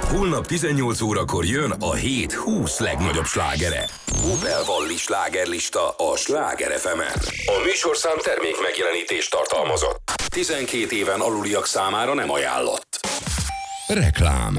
Holnap 18 órakor jön a hét 20 legnagyobb slágere. Opel Valli slágerlista a Sláger FM-en. A műsorszám termék megjelenítést tartalmazott. 12 éven aluliak számára nem ajánlott. Reklám.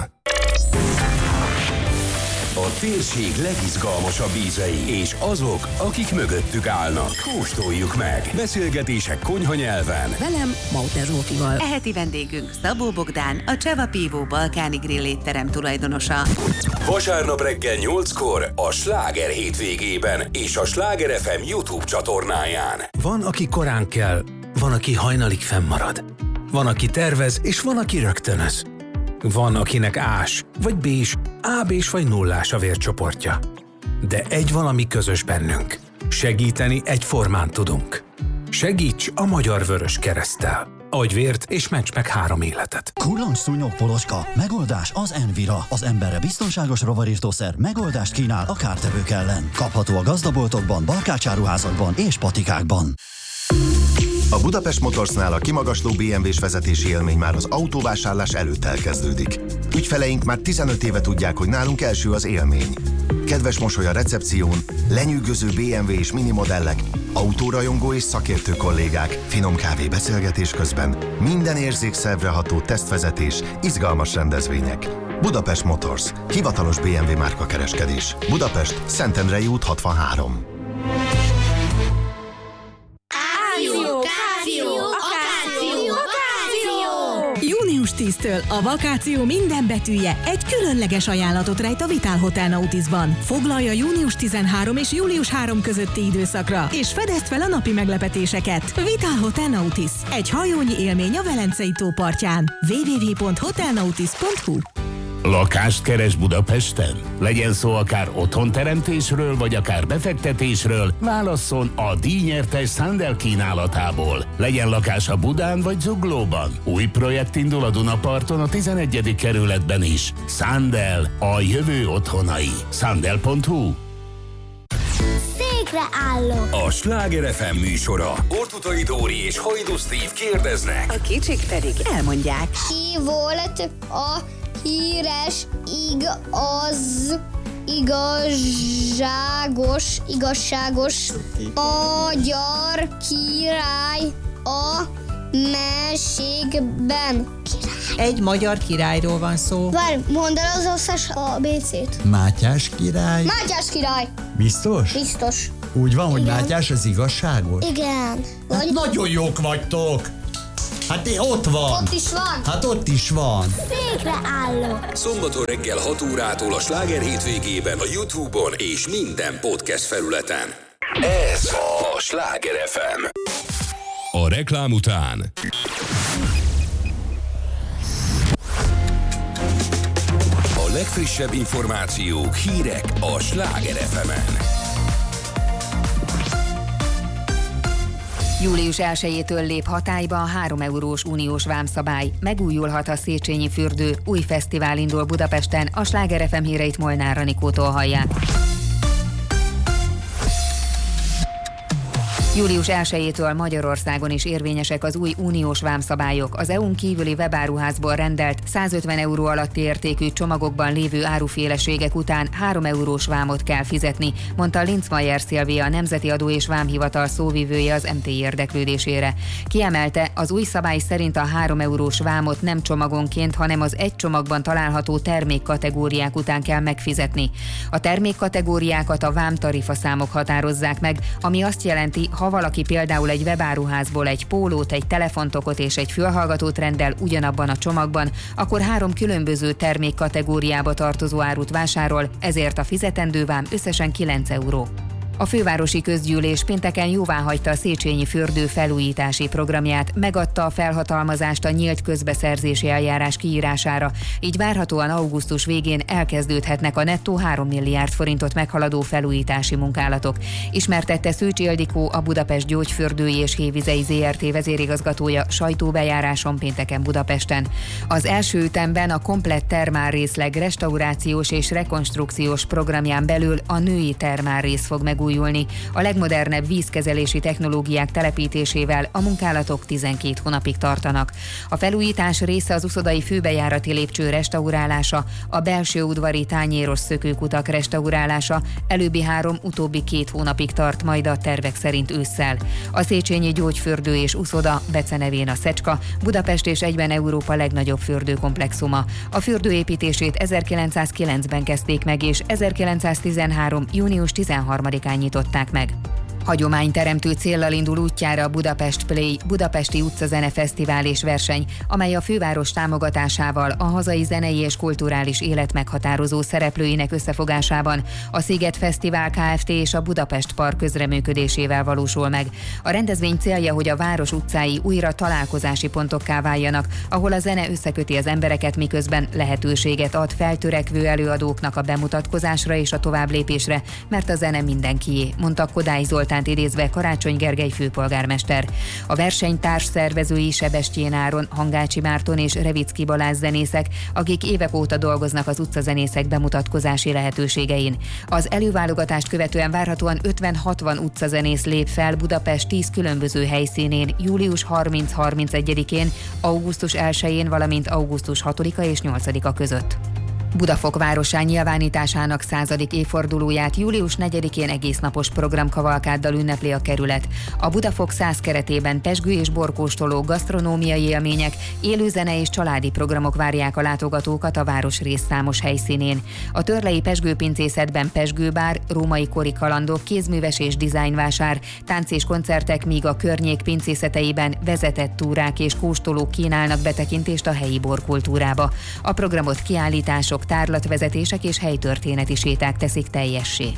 A térség legizgalmasabb ízei és azok, akik mögöttük állnak. Kóstoljuk meg. Beszélgetések konyhanyelven. Velem, Mauter Zsófival. Eheti vendégünk Szabó Bogdán, a Cseva Pívó balkáni grill étterem tulajdonosa. Vasárnap reggel 8-kor a Sláger hétvégében és a Sláger FM YouTube csatornáján. Van, aki korán kell, van, aki hajnalig fennmarad. Van, aki tervez, és van, aki rögtönöz. Van, akinek ás, vagy bés, AB-s vagy nullás a vércsoportja. De egy valami közös bennünk. Segíteni egyformán tudunk. Segíts a Magyar Vörös Kereszttel. Adj vért és ments meg 3 életet. Kullancs szúnyog poloska. Megoldás az Envira. Az emberre biztonságos rovarirtószer megoldást kínál a kártevők ellen. Kapható a gazdaboltokban, barkácsáruházakban és patikákban. A Budapest Motorsnál a kimagasló BMW-s vezetési élmény már az autóvásárlás előtt elkezdődik. Ügyfeleink már 15 éve tudják, hogy nálunk első az élmény. Kedves mosoly a recepción, lenyűgöző BMW és mini modellek, autórajongó és szakértő kollégák, finom kávé beszélgetés közben, minden érzékszervre ható tesztvezetés, izgalmas rendezvények. Budapest Motors, hivatalos BMW márkakereskedés. Budapest, Szentendrei út 63. Június 10-től a vakáció minden betűje egy különleges ajánlatot rejt a Vitál Hotel Nautisban. Foglalja június 13 és július 3 közötti időszakra, és fedezd fel a napi meglepetéseket. Vitál Hotel Nautis. Egy hajónyi élmény a Velencei tó partján. www.hotelnautis.hu. Lakást keres Budapesten? Legyen szó akár otthonteremtésről, vagy akár befektetésről, válasszon a díjnyertes Sandel kínálatából. Legyen lakása Budán vagy Zuglóban. Új projekt indul a Dunaparton a 11. kerületben is. Sandel, a jövő otthonai. Sandel.hu. Székre állok. A Sláger FM műsora. Ortutai Dóri és Hajdú Steve kérdeznek. A kicsik pedig elmondják. Ki volt a híres, igazságos magyar király a mesékben? Egy magyar királyról van szó. Várj, mondd el az összes ABC-t. Mátyás király? Mátyás király. Biztos? Biztos. Úgy van, hogy Igen. Mátyás az igazságos? Igen. Hát nagyon jók vagytok! Hát ott van! Ott is van! Hát ott is van! Székre állok! Szombaton reggel 6 órától a Sláger hétvégében a YouTube-on és minden podcast felületen. Ez a Sláger FM. A reklám után a legfrissebb információk, hírek a Sláger FM-en. Július 1-től lép hatályba a 3 eurós uniós vámszabály. Megújulhat a Széchenyi fürdő, új fesztivál indul Budapesten, a Sláger FM híreit Molnár Anikótól hallják. Július 1-től Magyarországon is érvényesek az új uniós vámszabályok. Az EU-n kívüli webáruházból rendelt 150 euró alatti értékű csomagokban lévő áruféleségek után 3 eurós vámot kell fizetni, mondta Linzmeier Szilvia, a Nemzeti Adó és Vámhivatal szóvivője az MT érdeklődésére. Kiemelte, az új szabály szerint a 3 eurós vámot nem csomagonként, hanem az egy csomagban található termékkategóriák után kell megfizetni. A termékkategóriákat a vámtarifaszámok határozzák meg, ami azt jelenti, ha valaki például egy webáruházból egy pólót, egy telefontokot és egy fülhallgatót rendel ugyanabban a csomagban, akkor 3 különböző termékkategóriába tartozó árut vásárol, ezért a fizetendő vám összesen 9 euró. A fővárosi közgyűlés pénteken jóváhagyta a Széchenyi fürdő felújítási programját, megadta a felhatalmazást a nyílt közbeszerzési eljárás kiírására, így várhatóan augusztus végén elkezdődhetnek a nettó 3 milliárd forintot meghaladó felújítási munkálatok. Ismertette Szűcs Ildikó, a Budapest Gyógyfürdői és Hévizei Zrt. Vezérigazgatója sajtóbejáráson pénteken Budapesten. Az első ütemben a komplett termálrészleg restaurációs és rekonstrukciós programján belül a női termálrész fog megújulni megújulni. A legmodernebb vízkezelési technológiák telepítésével a munkálatok 12 hónapig tartanak. A felújítás része az uszodai főbejárati lépcső restaurálása, a belső udvari tányéros szökőkutak restaurálása, előbbi 3, utóbbi 2 hónapig tart majd a tervek szerint ősszel. A Széchenyi Gyógyfürdő és uszoda, becenevén a Szecska, Budapest és egyben Európa legnagyobb fürdőkomplexuma. A fürdő építését 1909-ben kezdték meg, és 1913. június 13-án nyitották meg. Hagyományteremtő céllal indul útjára a Budapest Play Budapesti Utcazene Fesztivál és verseny, amely a főváros támogatásával a hazai zenei és kulturális élet meghatározó szereplőinek összefogásában a Sziget Fesztivál Kft. És a Budapest Park közreműködésével valósul meg. A rendezvény célja, hogy a város utcái újra találkozási pontokká váljanak, ahol a zene összeköti az embereket, miközben lehetőséget ad feltörekvő előadóknak a bemutatkozásra és a továbblépésre, mert a zene mindenkié, mondta Kodály Zoltán idézve Karácsony Gergely főpolgármester. A verseny társszervezői Sebestyén Áron, Hangácsi Márton és Revicki Balázs zenészek, akik évek óta dolgoznak az utcazenészek bemutatkozási lehetőségein. Az előválogatást követően várhatóan 50-60 utcazenész lép fel Budapest 10 különböző helyszínén július 30-31-én, augusztus 1-én, valamint augusztus 6-a és 8-a között. Budafok városán nyilvánításának 100. évfordulóját július 4-én egésznapos programkavalkáddal ünnepli a kerület. A Budafok 100 keretében pezsgő és borkóstoló, gasztronómiai élmények, élőzene és családi programok várják a látogatókat a városrész számos helyszínén. A törlei pezsgőpincészetben pezsgőbár, római kori kalandok, kézműves és dizájnvásár, tánc és koncertek, míg a környék pincészeteiben vezetett túrák és kóstolók kínálnak betekintést a helyi borkultúrába. A programot kiállítások, tárlatvezetések és helytörténeti séták teszik teljessé.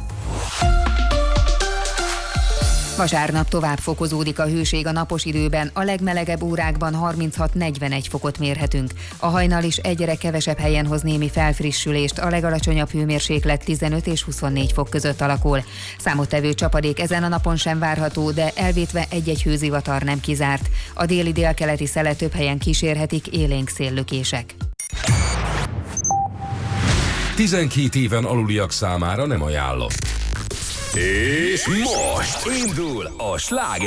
Vasárnap tovább fokozódik a hőség a napos időben, a legmelegebb órákban 36-41 fokot mérhetünk. A hajnal is egyre kevesebb helyen hoz némi felfrissülést, a legalacsonyabb hőmérséklet 15 és 24 fok között alakul. Számottevő csapadék ezen a napon sem várható, de elvétve egy-egy hőzivatar nem kizárt. A déli-délkeleti szelet több helyen kísérhetik élénk széllökések. 12 éven aluliak számára nem ajánlott. És most indul a Sláger